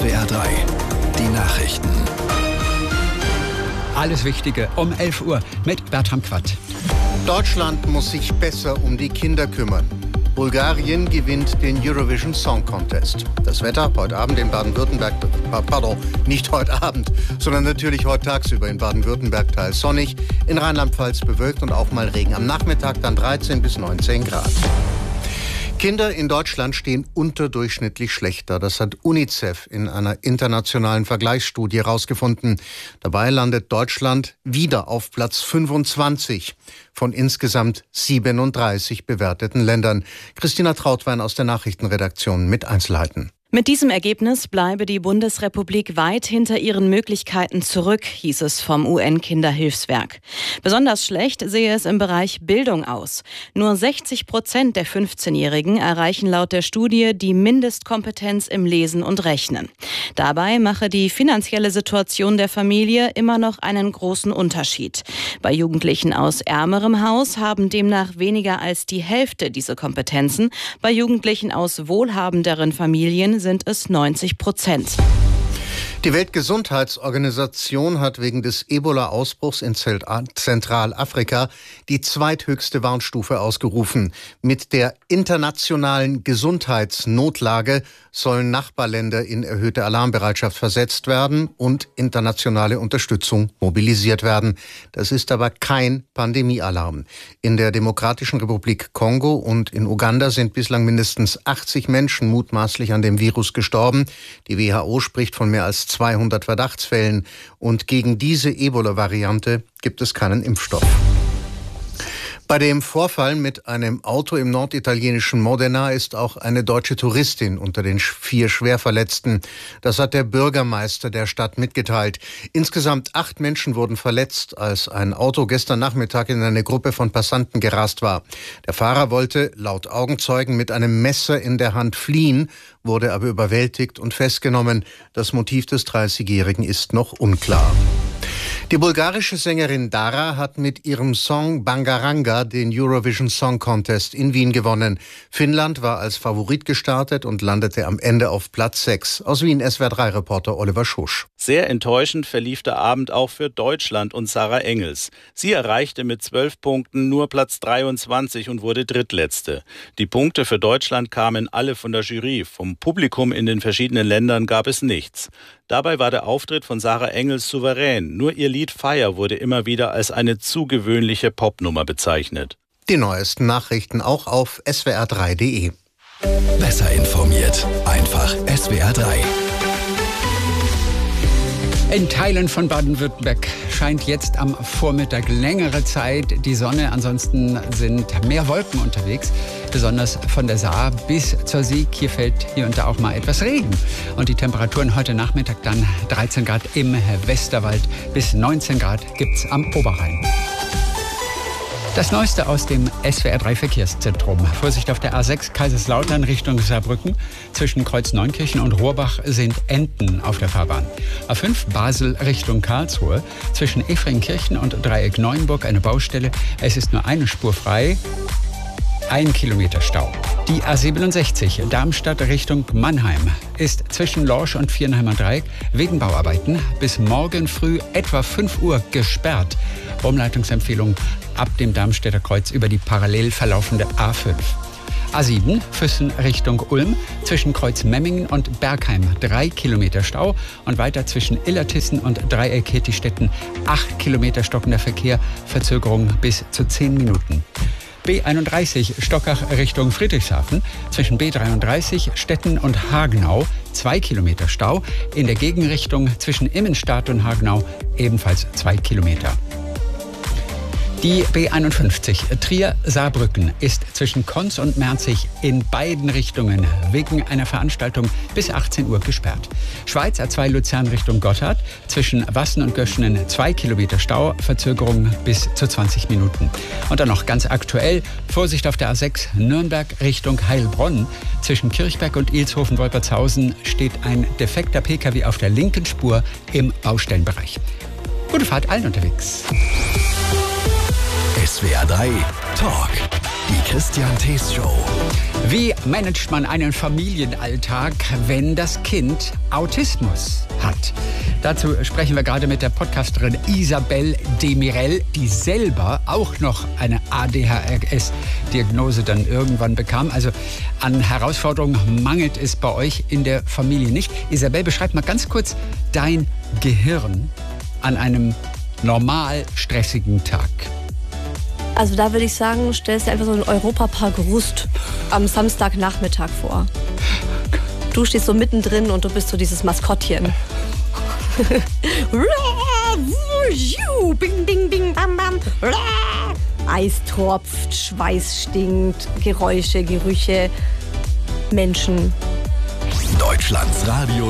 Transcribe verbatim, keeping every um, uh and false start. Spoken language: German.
S W R drei, die Nachrichten. Alles Wichtige um elf Uhr mit Bertram Quatt. Deutschland muss sich besser um die Kinder kümmern. Bulgarien gewinnt den Eurovision Song Contest. Das Wetter heute Abend in Baden-Württemberg, pardon, nicht heute Abend, sondern natürlich heute tagsüber in Baden-Württemberg teils sonnig, in Rheinland-Pfalz bewölkt und auch mal Regen. Am Nachmittag dann dreizehn bis neunzehn Grad. Kinder in Deutschland stehen unterdurchschnittlich schlechter. Das hat UNICEF in einer internationalen Vergleichsstudie herausgefunden. Dabei landet Deutschland wieder auf Platz fünfundzwanzig von insgesamt siebenunddreißig bewerteten Ländern. Christina Trautwein aus der Nachrichtenredaktion mit Einzelheiten. Mit diesem Ergebnis bleibe die Bundesrepublik weit hinter ihren Möglichkeiten zurück, hieß es vom U N-Kinderhilfswerk. Besonders schlecht sehe es im Bereich Bildung aus. Nur sechzig Prozent der fünfzehnjährigen erreichen laut der Studie die Mindestkompetenz im Lesen und Rechnen. Dabei mache die finanzielle Situation der Familie immer noch einen großen Unterschied. Bei Jugendlichen aus ärmerem Haus haben demnach weniger als die Hälfte diese Kompetenzen. Bei Jugendlichen aus wohlhabenderen Familien sind es neunzig Prozent. Die Weltgesundheitsorganisation hat wegen des Ebola-Ausbruchs in Zentralafrika die zweithöchste Warnstufe ausgerufen. Mit der internationalen Gesundheitsnotlage sollen Nachbarländer in erhöhte Alarmbereitschaft versetzt werden und internationale Unterstützung mobilisiert werden. Das ist aber kein Pandemiealarm. In der Demokratischen Republik Kongo und in Uganda sind bislang mindestens achtzig Menschen mutmaßlich an dem Virus gestorben. Die W H O spricht von mehr als zweihundert Verdachtsfällen und gegen diese Ebola-Variante gibt es keinen Impfstoff. Bei dem Vorfall mit einem Auto im norditalienischen Modena ist auch eine deutsche Touristin unter den vier Schwerverletzten. Das hat der Bürgermeister der Stadt mitgeteilt. Insgesamt acht Menschen wurden verletzt, als ein Auto gestern Nachmittag in eine Gruppe von Passanten gerast war. Der Fahrer wollte laut Augenzeugen mit einem Messer in der Hand fliehen, wurde aber überwältigt und festgenommen. Das Motiv des dreißigjährigen ist noch unklar. Die bulgarische Sängerin Dara hat mit ihrem Song Bangaranga den Eurovision Song Contest in Wien gewonnen. Finnland war als Favorit gestartet und landete am Ende auf Platz sechs. Aus Wien S W R drei Reporter Oliver Schusch. Sehr enttäuschend verlief der Abend auch für Deutschland und Sarah Engels. Sie erreichte mit zwölf Punkten nur Platz dreiundzwanzig und wurde Drittletzte. Die Punkte für Deutschland kamen alle von der Jury. Vom Publikum in den verschiedenen Ländern gab es nichts. Dabei war der Auftritt von Sarah Engels souverän. Nur ihr Lied Fire wurde immer wieder als eine zu gewöhnliche Popnummer bezeichnet. Die neuesten Nachrichten auch auf S W R drei Punkt de. Besser informiert, einfach S W R drei. In Teilen von Baden-Württemberg scheint jetzt am Vormittag längere Zeit die Sonne. Ansonsten sind mehr Wolken unterwegs, besonders von der Saar bis zur Sieg. Hier fällt hier und da auch mal etwas Regen. Und die Temperaturen heute Nachmittag dann dreizehn Grad im Westerwald bis neunzehn Grad gibt's am Oberrhein. Das Neueste aus dem S W R drei Verkehrszentrum. Vorsicht auf der A sechs Kaiserslautern Richtung Saarbrücken. Zwischen Kreuzneunkirchen und Rohrbach sind Enten auf der Fahrbahn. A fünf Basel Richtung Karlsruhe. Zwischen Efringkirchen und Dreieck Neuenburg eine Baustelle. Es ist nur eine Spur frei. Ein Kilometer Stau. Die A siebenundsechzig Darmstadt Richtung Mannheim ist zwischen Lorsch und Viernheimer Dreieck wegen Bauarbeiten bis morgen früh etwa fünf Uhr gesperrt. Umleitungsempfehlung ab dem Darmstädter Kreuz über die parallel verlaufende A fünf. A sieben Füssen Richtung Ulm zwischen Kreuz Memmingen und Bergheim drei Kilometer Stau und weiter zwischen Illertissen und Dreieck Hettistetten acht Kilometer stockender Verkehr, Verzögerung bis zu zehn Minuten. B einunddreißig Stockach Richtung Friedrichshafen zwischen B dreiunddreißig Stetten und Hagenau zwei Kilometer Stau, in der Gegenrichtung zwischen Immenstadt und Hagenau ebenfalls zwei Kilometer. Die B einundfünfzig Trier-Saarbrücken ist zwischen Konz und Merzig in beiden Richtungen wegen einer Veranstaltung bis achtzehn Uhr gesperrt. Schweiz A zwei Luzern Richtung Gotthard zwischen Wassen und Göschenen zwei Kilometer Stau, Verzögerung bis zu zwanzig Minuten. Und dann noch ganz aktuell, Vorsicht auf der A sechs Nürnberg Richtung Heilbronn. Zwischen Kirchberg und Ilshofen-Wolpertshausen steht ein defekter P K W auf der linken Spur im Baustellenbereich. Gute Fahrt allen unterwegs. S W R drei Talk. Die Christian Thees Show. Wie managt man einen Familienalltag, wenn das Kind Autismus hat? Dazu sprechen wir gerade mit der Podcasterin Isabelle Demirel, die selber auch noch eine A D H R S-Diagnose dann irgendwann bekam. Also an Herausforderungen mangelt es bei euch in der Familie nicht. Isabelle, beschreib mal ganz kurz dein Gehirn an einem normal stressigen Tag. Also da würde ich sagen, stellst dir einfach so einen Europapark Rust am Samstagnachmittag vor. Du stehst so mittendrin und du bist so dieses Maskottchen. Bing, bing, bing, bam, bam. Eis tropft, Schweiß stinkt, Geräusche, Gerüche, Menschen. Deutschlands Radio